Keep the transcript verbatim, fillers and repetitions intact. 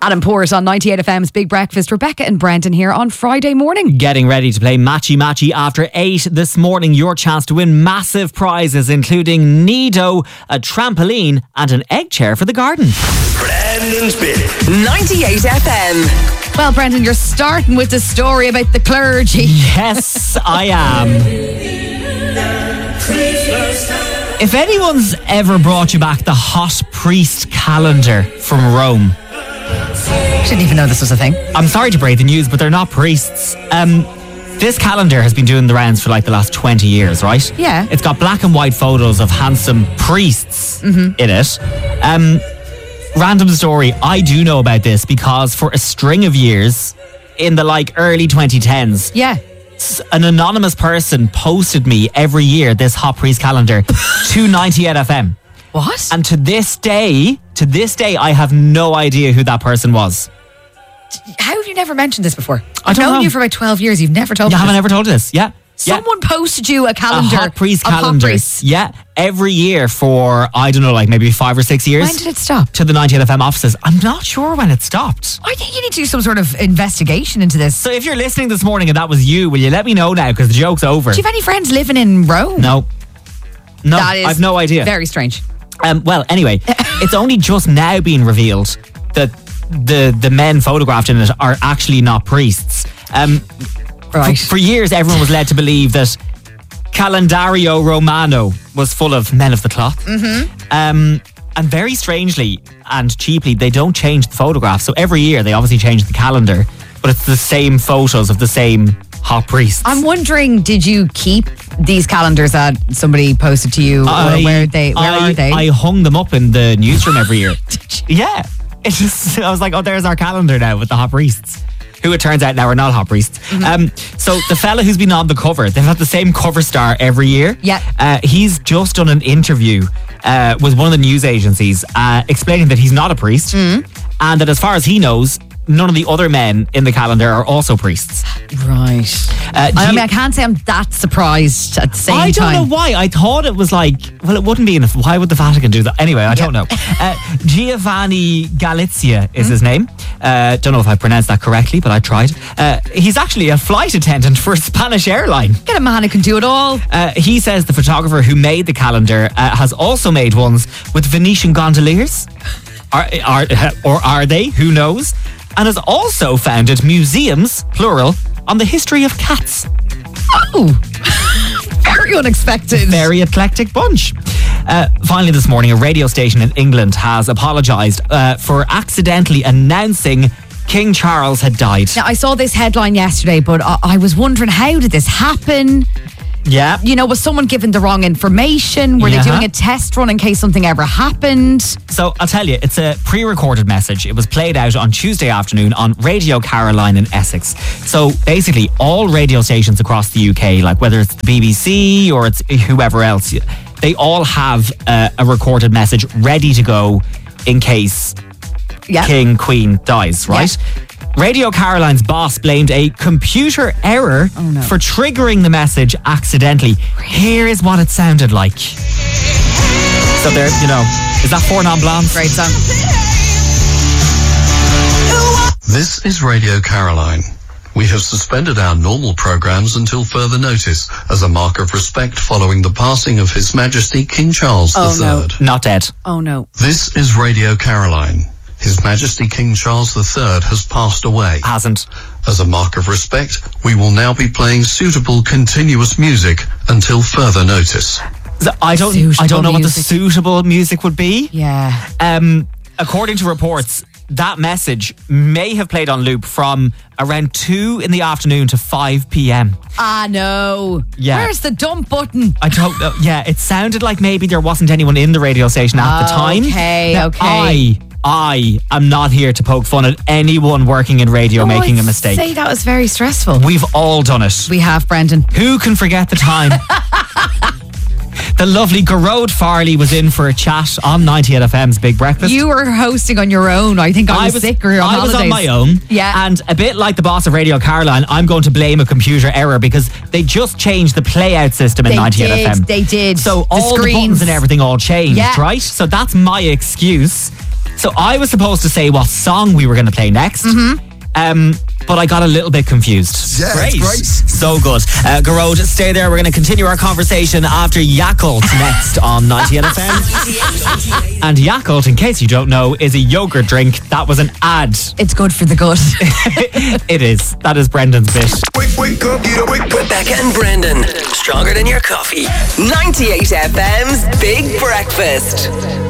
Adam Port on ninety-eight F M's Big Breakfast. Rebecca and Brendan here on Friday morning. Getting ready to play Matchy Matchy after eight this morning. Your chance to win massive prizes, including Nido, a trampoline, and an egg chair for the garden. Brendan's Bit. ninety-eight F M. Well, Brendan, you're starting with the story about the clergy. Yes, I am. If anyone's ever brought you back the hot priest calendar from Rome, I didn't even know this was a thing. I'm sorry to break the news, but they're not priests. Um, this calendar has been doing the rounds for like the last twenty years, right? Yeah. It's got black and white photos of handsome priests mm-hmm. in it. Um, random story, I do know about this because for a string of years, in the like early twenty tens, yeah, an anonymous person posted me every year this hot priest calendar to ninety-eight F M. What? And to this day, to this day, I have no idea who that person was. How have you never mentioned this before? I I've don't known know. you for about twelve years. You've never told You me haven't this. ever told this? Yeah. Someone yeah. posted you a calendar. A hot priest of calendar. Hot priests. Yeah. Every year for, I don't know, like maybe five or six years. When did it stop? To the ninety-eight F M offices. I'm not sure when it stopped. I think you need to do some sort of investigation into this. So if you're listening this morning and that was you, will you let me know now? Because the joke's over. Do you have any friends living in Rome? No. No, That is I've no idea. Very strange. Um, well, anyway, it's only just now being revealed that the the men photographed in it are actually not priests. Um, right. For, for years, everyone was led to believe that Calendario Romano was full of men of the cloth. Mm-hmm. Um, and very strangely and cheaply, they don't change the photographs. So every year, they obviously change the calendar, but it's the same photos of the same hot priests. I'm wondering, did you keep these calendars that somebody posted to you? I, or where they? Where I, are they? I hung them up in the newsroom every year. Yeah. It's just, I was like, oh, there's our calendar now with the hot priests, who it turns out now are not hot priests. Mm-hmm. Um, so the fella who's been on the cover, they've had the same cover star every year. Yeah. Uh, he's just done an interview uh, with one of the news agencies uh, explaining that he's not a priest mm. and that as far as he knows, none of the other men in the calendar are also priests. Right. Uh, I G- mean, I can't say I'm that surprised at the same I don't time. know why. I thought it was like, well, it wouldn't be enough. Why would the Vatican do that? Anyway, I don't know. Uh, Giovanni Galizia is mm. his name. Uh, don't know if I pronounced that correctly, but I tried. Uh, he's actually a flight attendant for a Spanish airline. Get a man who can do it all. Uh, he says the photographer who made the calendar uh, has also made ones with Venetian gondoliers. Are, are, or are they? Who knows? And has also founded museums, plural, on the history of cats. Oh, very unexpected. Very eclectic bunch. Uh, finally this morning, a radio station in England has apologised uh, for accidentally announcing King Charles had died. Now, I saw this headline yesterday, but I, I was wondering, how did this happen? Yeah. You know, was someone given the wrong information? Were Yeah. they doing a test run in case something ever happened? So I'll tell you, it's a pre-recorded message. It was played out on Tuesday afternoon on Radio Caroline in Essex. So basically, all radio stations across the U K, like whether it's the B B C or it's whoever else, they all have uh, a recorded message ready to go in case Yeah. King, Queen dies, right? Yeah. Radio Caroline's boss blamed a computer error Oh, no. for triggering the message accidentally. Here is what it sounded like. So there, you know, is that Four Non Blondes? Great song. This is Radio Caroline. We have suspended our normal programs until further notice as a mark of respect following the passing of His Majesty King Charles Oh, the Third. Not dead. Oh, no. This is Radio Caroline. His Majesty King Charles the Third has passed away. Hasn't. As a mark of respect, we will now be playing suitable continuous music until further notice. So I don't. Suitable I don't know music. what the suitable music would be. Yeah. Um, according to reports, that message may have played on loop from around two in the afternoon to five p.m. Ah, no. Yeah. Where's the dump button? I don't know. Yeah, it sounded like maybe there wasn't anyone in the radio station at the time. Okay, Now, okay. I, I am not here to poke fun at anyone working in radio Oh, making I'd a mistake. say that was very stressful. We've all done it. We have, Brendan. Who can forget the time? The lovely Garode Farley was in for a chat on ninety-eight F M's Big Breakfast. You were hosting on your own. I think I was, sick or on I holidays. was on my own. Yeah. And a bit like the boss of Radio Caroline, I'm going to blame a computer error because they just changed the playout system in They ninety-eight did, F M. they did. So The all the screens. buttons and everything all changed, Yeah. right? So that's my excuse. So I was supposed to say what song we were going to play next. Mm-hmm. Um, but I got a little bit confused. Yeah, great. great. So good. Uh, Garode, stay there. We're going to continue our conversation after Yakult next on ninety-eight F M. And Yakult, in case you don't know, is a yogurt drink. That was an ad. It's good for the gut. It is. That is Brendan's bit. Wake, wake up, get up, wake up. Rebecca and Brendan, stronger than your coffee. ninety-eight F M's Big Breakfast.